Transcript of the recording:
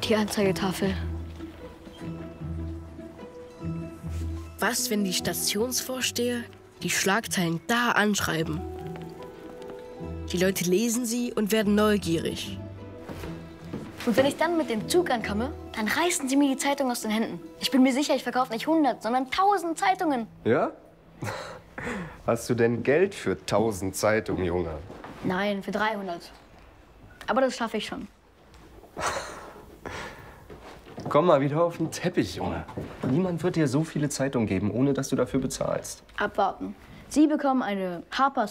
Die Anzeigetafel. Was, wenn die Stationsvorsteher die Schlagzeilen da anschreiben? Die Leute lesen sie und werden neugierig. Und wenn ich dann mit dem Zug ankomme, dann reißen sie mir die Zeitung aus den Händen. Ich bin mir sicher, ich verkaufe nicht 100, sondern 1000 Zeitungen. Ja? Hast du denn Geld für 1000 Zeitungen, Junge? Nein, für 300. Aber das schaffe ich schon. Komm mal wieder auf den Teppich, Junge. Niemand wird dir so viele Zeitungen geben, ohne dass du dafür bezahlst. Abwarten. Sie bekommen eine Harper's